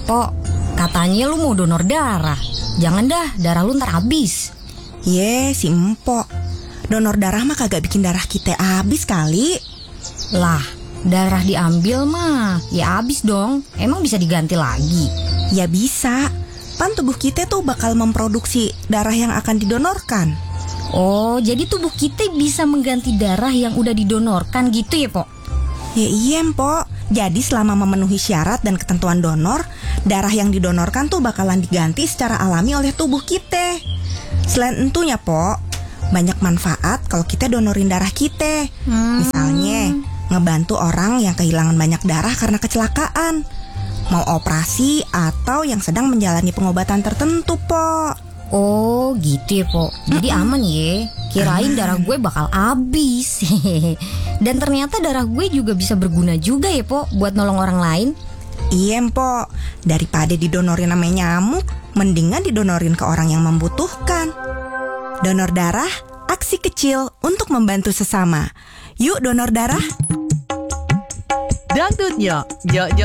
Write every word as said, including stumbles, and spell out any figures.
Pok, katanya lu mau donor darah. Jangan dah, darah lu ntar habis. Ye, si empok. Donor darah mah kagak bikin darah kita habis kali. Lah, darah diambil mah ya habis dong. Emang bisa diganti lagi? Ya bisa. Pan tubuh kita tuh bakal memproduksi darah yang akan didonorkan. Oh, jadi tubuh kita bisa mengganti darah yang udah didonorkan gitu ya, Pok? Ya iya, Empok. Jadi selama memenuhi syarat dan ketentuan donor, darah yang didonorkan tuh bakalan diganti secara alami oleh tubuh kita. Selain entunya, Pok, banyak manfaat kalau kita donorin darah kita. Hmm. Misalnya, ngebantu orang yang kehilangan banyak darah karena kecelakaan, mau operasi atau yang sedang menjalani pengobatan tertentu, Pok. Oh gitu ya, Pok. Jadi Mm-mm. aman ya. Kirain aman. Darah gue bakal habis. Dan ternyata darah gue juga bisa berguna juga ya, Pok, buat nolong orang lain. Iya, Pok. Daripada didonorin sama nyamuk, mendingan didonorin ke orang yang membutuhkan. Donor darah, aksi kecil untuk membantu sesama. Yuk donor darah. Dangdutnya, Jok